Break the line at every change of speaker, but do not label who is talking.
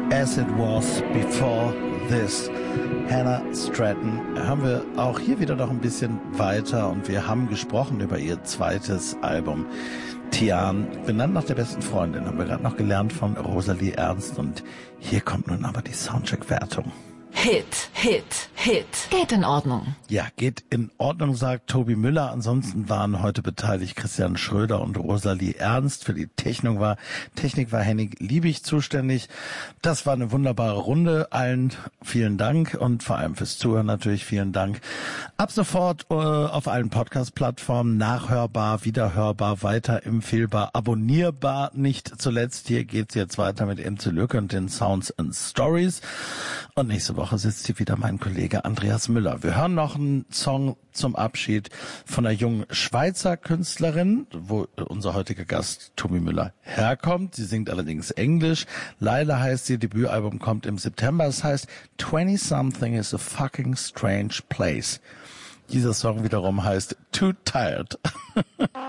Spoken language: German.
As It Was Before This. Hannah Stratton. Hören wir auch hier wieder noch ein bisschen weiter und wir haben gesprochen über ihr zweites Album. Tian, benannt nach der besten Freundin, haben wir gerade noch gelernt von Rosalie Ernst und hier kommt nun aber die Soundcheck-Wertung.
Hit. Geht in Ordnung.
Ja, geht in Ordnung, sagt Tobi Müller. Ansonsten waren heute beteiligt Christian Schröder und Rosalie Ernst. Für die Technik war Henning Liebig zuständig. Das war eine wunderbare Runde. Allen vielen Dank und vor allem fürs Zuhören natürlich vielen Dank. Ab sofort auf allen Podcast-Plattformen nachhörbar, wiederhörbar, weiterempfehlbar, abonnierbar. Nicht zuletzt, hier geht's jetzt weiter mit MC Lücke und den Sounds and Stories. Und nächste Woche sitzt hier wieder mein Kollege Andreas Müller. Wir hören noch einen Song zum Abschied von einer jungen Schweizer Künstlerin, wo unser heutiger Gast Tobi Müller herkommt. Sie singt allerdings Englisch. Laila heißt ihr Debütalbum, kommt im September. Es heißt 20-something is a fucking strange place. Dieser Song wiederum heißt Too Tired.